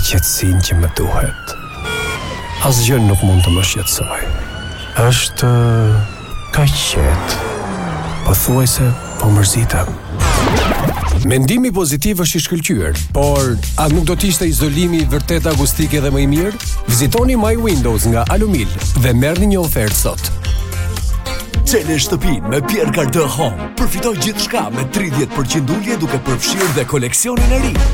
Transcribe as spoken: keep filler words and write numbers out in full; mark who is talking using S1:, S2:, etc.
S1: qetësinë që më duhet. Asgjë nuk mund të më shqetësoj. Është kaq qetë. Pothuajse po mërzitem. Mendimi pozitiv është i shkëlqyer, por a nuk do të ishte izolimi i vërtet akustik edhe më i mirë? Vizitoni My Windows nga Alumil dhe merrni një ofertë sot.
S2: Çele shtëpinë me Pierre Cardin Home. Përfitoj gjithçka me tridhjetë përqind ulje duke përfshirë dhe koleksionin e ri.